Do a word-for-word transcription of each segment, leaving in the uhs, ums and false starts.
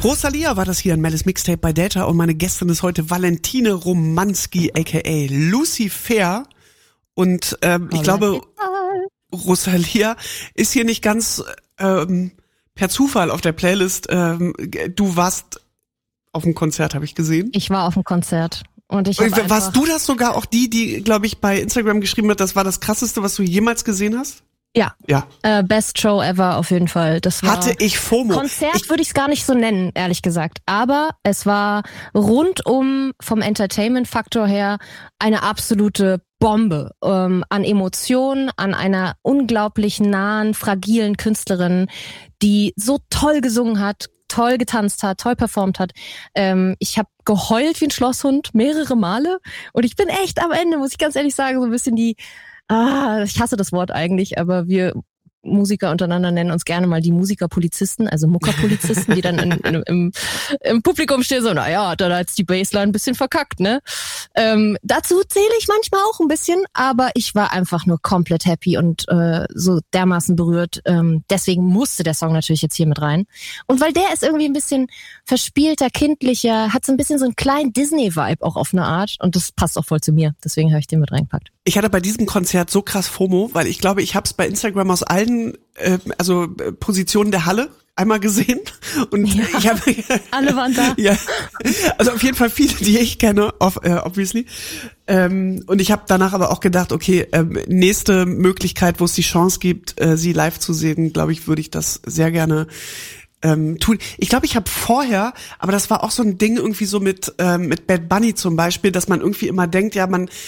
Rosalia war das hier in Mellis Mixtape bei Data und meine Gästin ist heute Valentine Romanski aka Lucy Fair und ähm, ich glaube Rosalia ist hier nicht ganz ähm, per Zufall auf der Playlist. Ähm, du warst auf dem Konzert, habe ich gesehen. Ich war auf dem Konzert. Und ich und warst du das sogar auch die, die, glaube ich, bei Instagram geschrieben hat, das war das Krasseste, was du jemals gesehen hast? Ja. Ja. Äh, Best Show ever auf jeden Fall. Das war Hatte ich FOMO. Konzert würde ich es gar nicht so nennen, ehrlich gesagt. Aber es war rundum vom Entertainment-Faktor her eine absolute Bombe ähm, an Emotionen, an einer unglaublich nahen, fragilen Künstlerin, die so toll gesungen hat, toll getanzt hat, toll performt hat. Ähm, ich habe geheult wie ein Schlosshund mehrere Male und ich bin echt am Ende, muss ich ganz ehrlich sagen, so ein bisschen die Ah, ich hasse das Wort eigentlich, aber wir Musiker untereinander nennen uns gerne mal die Musikerpolizisten, also Muckerpolizisten, die dann in, in, im, im Publikum stehen so, naja, hat er jetzt die Bassline ein bisschen verkackt, ne? Ähm, dazu zähle ich manchmal auch ein bisschen, aber ich war einfach nur komplett happy und äh, so dermaßen berührt. Ähm, deswegen musste der Song natürlich jetzt hier mit rein. Und weil der ist irgendwie ein bisschen verspielter, kindlicher, hat so ein bisschen so einen kleinen Disney-Vibe auch auf eine Art und das passt auch voll zu mir. Deswegen habe ich den mit reingepackt. Ich hatte bei diesem Konzert so krass FOMO, weil ich glaube, ich habe es bei Instagram aus allen äh, also äh, Positionen der Halle einmal gesehen und ja, ich habe alle waren da. Ja, also auf jeden Fall viele, die ich kenne, of, äh, obviously. Ähm, und ich habe danach aber auch gedacht, okay, ähm, nächste Möglichkeit, wo es die Chance gibt, äh, sie live zu sehen, glaube ich, würde ich das sehr gerne ähm, tun. Ich glaube, ich habe vorher, aber das war auch so ein Ding irgendwie so mit ähm, mit Bad Bunny zum Beispiel, dass man irgendwie immer denkt, ja, man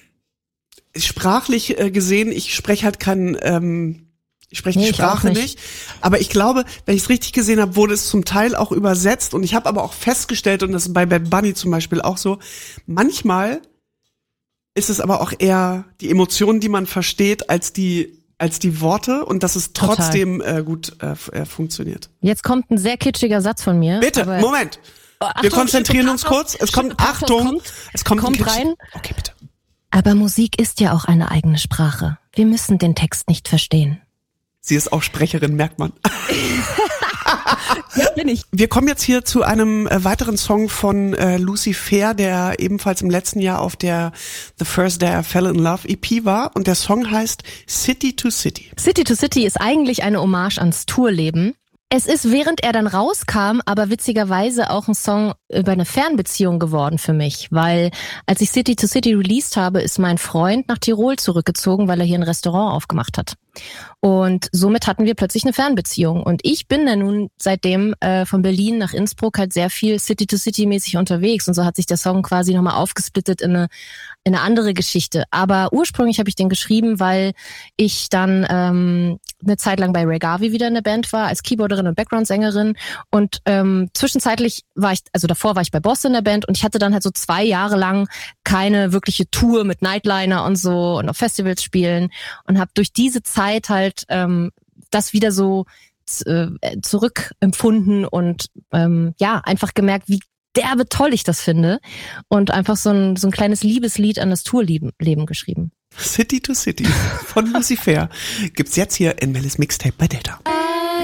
sprachlich äh, gesehen, ich spreche halt kein, ähm, ich spreche die nee, Sprache nicht. nicht, aber ich glaube, wenn ich es richtig gesehen habe, wurde es zum Teil auch übersetzt und ich habe aber auch festgestellt, und das ist bei Bad Bunny zum Beispiel auch so, manchmal ist es aber auch eher die Emotionen, die man versteht, als die als die Worte und dass es trotzdem äh, gut äh, funktioniert. Jetzt kommt ein sehr kitschiger Satz von mir. Bitte, aber Moment. Oh, Achtung, wir konzentrieren uns Achtung, kurz. Es kommt, Achtung, kommt, es kommt, kommt rein. Okay, bitte. Aber Musik ist ja auch eine eigene Sprache. Wir müssen den Text nicht verstehen. Sie ist auch Sprecherin, merkt man. Ja, bin ich. Wir kommen jetzt hier zu einem äh, weiteren Song von äh, Lucy Fair, der ebenfalls im letzten Jahr auf der The First Day I Fell in Love E P war. Und der Song heißt City to City. City to City ist eigentlich eine Hommage ans Tourleben. Es ist, während er dann rauskam, aber witzigerweise auch ein Song über eine Fernbeziehung geworden für mich, weil als ich City to City released habe, ist mein Freund nach Tirol zurückgezogen, weil er hier ein Restaurant aufgemacht hat. Und somit hatten wir plötzlich eine Fernbeziehung. Und ich bin dann nun seitdem äh, von Berlin nach Innsbruck halt sehr viel City-to-City-mäßig unterwegs. Und so hat sich der Song quasi nochmal aufgesplittet in eine, in eine andere Geschichte. Aber ursprünglich habe ich den geschrieben, weil ich dann ähm, eine Zeit lang bei Regavi wieder in der Band war, als Keyboarderin und Background-Sängerin. Und ähm, zwischenzeitlich war ich, also davor war ich bei Boss in der Band und ich hatte dann halt so zwei Jahre lang keine wirkliche Tour mit Nightliner und so und auf Festivals spielen und habe durch diese Zeit halt ähm, das wieder so z- äh, zurückempfunden und ähm, ja, einfach gemerkt, wie derbe toll ich das finde und einfach so ein, so ein kleines Liebeslied an das Tourleben Leben geschrieben. City to City von Lucy Fair gibt's jetzt hier in Mellis Mixtape bei Data.